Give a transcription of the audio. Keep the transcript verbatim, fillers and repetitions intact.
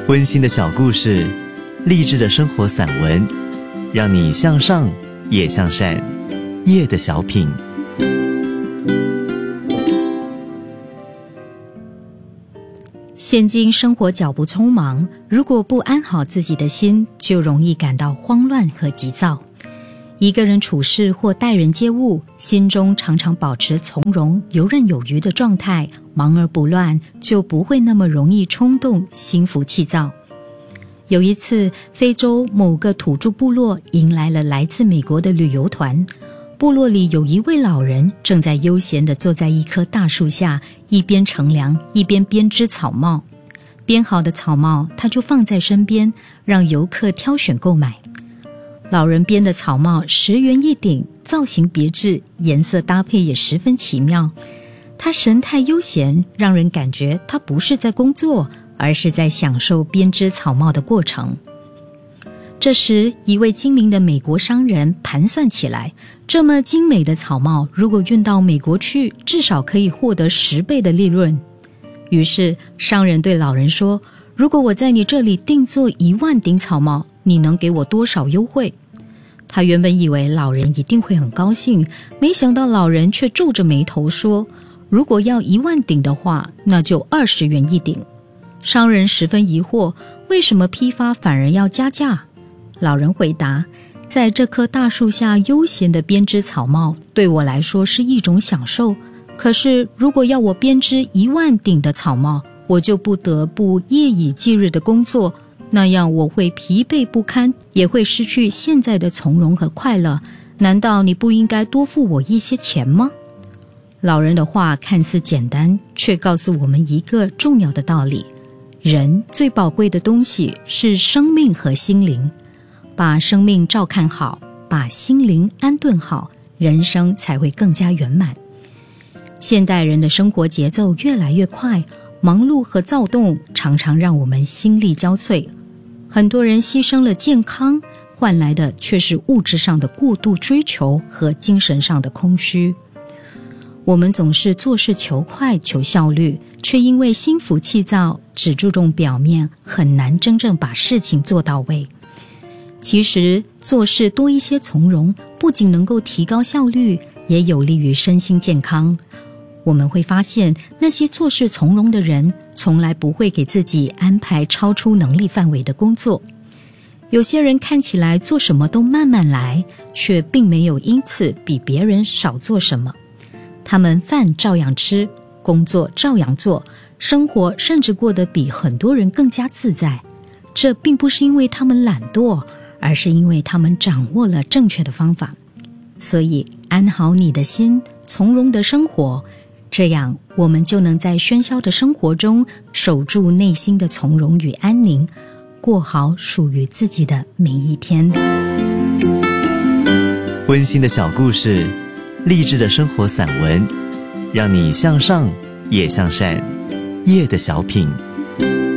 温馨的小故事，励志的生活散文，让你向上也向善。夜的小品。 现今生活脚步匆忙，如果不安好自己的心，就容易感到慌乱和急躁。一个人处事或待人接物，心中常常保持从容、游刃有余的状态，忙而不乱，就不会那么容易冲动、心浮气躁。有一次，非洲某个土著部落迎来了来自美国的旅游团。部落里有一位老人正在悠闲地坐在一棵大树下，一边乘凉一边编织草帽。编好的草帽他就放在身边，让游客挑选购买。老人编的草帽十元一顶，造型别致，颜色搭配也十分奇妙。他神态悠闲，让人感觉他不是在工作，而是在享受编织草帽的过程。这时，一位精明的美国商人盘算起来，这么精美的草帽如果运到美国去，至少可以获得十倍的利润。于是商人对老人说，如果我在你这里定做一万顶草帽，你能给我多少优惠？他原本以为老人一定会很高兴，没想到老人却皱着眉头说，如果要一万顶的话，那就二十元一顶。商人十分疑惑，为什么批发反而要加价？老人回答，在这棵大树下悠闲地编织草帽，对我来说是一种享受。可是如果要我编织一万顶的草帽，我就不得不夜以继日的工作，那样我会疲惫不堪，也会失去现在的从容和快乐。难道你不应该多付我一些钱吗？老人的话看似简单，却告诉我们一个重要的道理：人最宝贵的东西是生命和心灵。把生命照看好，把心灵安顿好，人生才会更加圆满。现代人的生活节奏越来越快，忙碌和躁动常常让我们心力交瘁。很多人牺牲了健康，换来的却是物质上的过度追求和精神上的空虚。我们总是做事求快求效率，却因为心浮气躁，只注重表面，很难真正把事情做到位。其实做事多一些从容，不仅能够提高效率，也有利于身心健康。我们会发现，那些做事从容的人，从来不会给自己安排超出能力范围的工作。有些人看起来做什么都慢慢来，却并没有因此比别人少做什么。他们饭照样吃，工作照样做，生活甚至过得比很多人更加自在。这并不是因为他们懒惰，而是因为他们掌握了正确的方法。所以安好你的心，从容的生活，这样我们就能在喧嚣的生活中守住内心的从容与安宁，过好属于自己的每一天。 温馨的小故事，励志的生活散文，让你向上也向善。夜的小品。